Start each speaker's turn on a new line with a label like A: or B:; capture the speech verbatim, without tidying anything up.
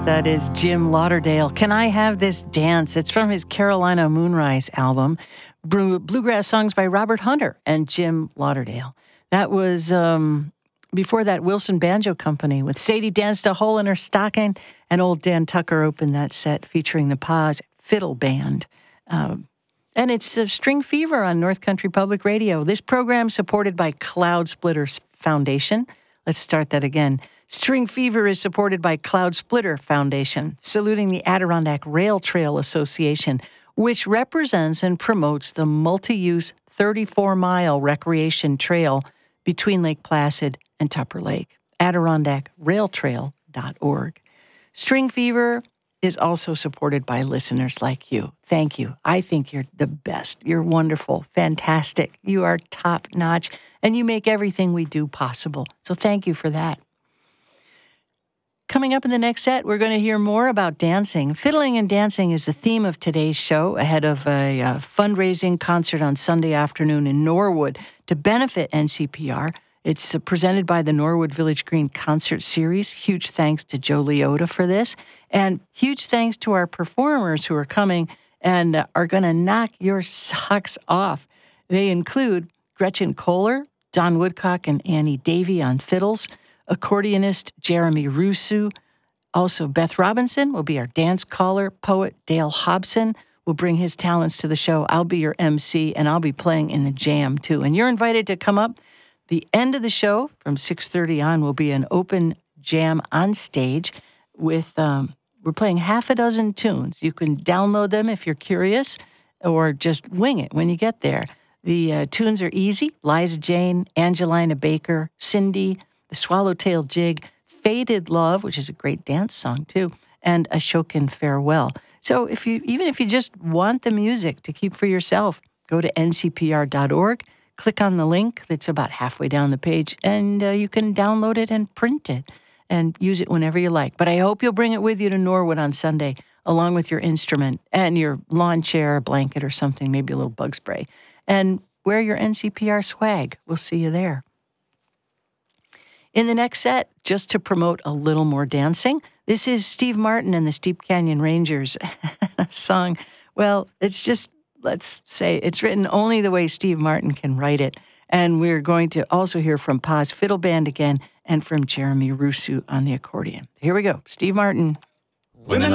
A: That is Jim Lauderdale. Can I Have This Dance? It's from his Carolina Moonrise album. Bluegrass songs by Robert Hunter and Jim Lauderdale. That was, um, before that, Wilson Banjo Company with Sadie Danced a Hole in Her Stocking, and old Dan Tucker opened that set featuring the Paws Fiddle Band. Um, and it's uh, String Fever on North Country Public Radio. This program supported by Cloud Splitters Foundation. Let's start that again. String Fever is supported by Cloud Splitter Foundation, saluting the Adirondack Rail Trail Association, which represents and promotes the multi-use thirty-four mile recreation trail between Lake Placid and Tupper Lake, adirondack rail trail dot org. String Fever is also supported by listeners like you. Thank you. I think you're the best. You're wonderful, fantastic. You are top-notch, and you make everything we do possible. So thank you for that. Coming up in the next set, we're going to hear more about dancing. Fiddling and dancing is the theme of today's show, ahead of a uh, fundraising concert on Sunday afternoon in Norwood to benefit N C P R. It's uh, presented by the Norwood Village Green Concert Series. Huge thanks to Joe Leota for this. And huge thanks to our performers who are coming and uh, are going to knock your socks off. They include Gretchen Kohler, Don Woodcock, and Annie Davey on fiddles, accordionist Jeremy Rusu. Also, Beth Robinson will be our dance caller. Poet Dale Hobson will bring his talents to the show. I'll be your M C, and I'll be playing in the jam, too. And you're invited to come up. The end of the show, from six thirty on, will be an open jam on stage with, um, we're playing half a dozen tunes. You can download them if you're curious, or just wing it when you get there. The uh, tunes are easy. Liza Jane, Angelina Baker, Cindy, The Swallowtail Jig, Faded Love, which is a great dance song too, and Ashokan Farewell. So if you, even if you just want the music to keep for yourself, go to N C P R dot org, click on the link that's about halfway down the page, and uh, you can download it and print it and use it whenever you like. But I hope you'll bring it with you to Norwood on Sunday, along with your instrument and your lawn chair, blanket or something, maybe a little bug spray. And wear your N C P R swag. We'll see you there. In the next set, just to promote a little more dancing, this is Steve Martin and the Steep Canyon Rangers song. Well, it's just, let's say, it's written only the way Steve Martin can write it. And we're going to also hear from Pa's Fiddle Band again and from Jeremy Rusu on the accordion. Here we go. Steve Martin.
B: Women